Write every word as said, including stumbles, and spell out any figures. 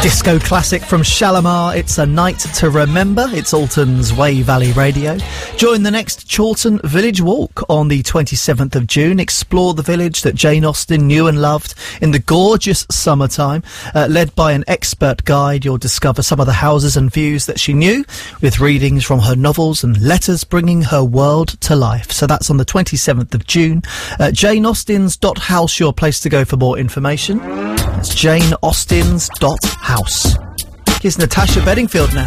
Disco classic from Shalimar, It's a Night to Remember. It's Alton's Way Valley Radio. Join the next Chawton Village Walk on the twenty-seventh of June. Explore the village that Jane Austen knew and loved in the gorgeous summertime. Uh, led by an expert guide, you'll discover some of the houses and views that she knew, with readings from her novels and letters bringing her world to life. So that's on the twenty-seventh of June. Uh, jane austins dot house, your place to go for more information. That's jane austins dot house. Here's Natasha Bedingfield now.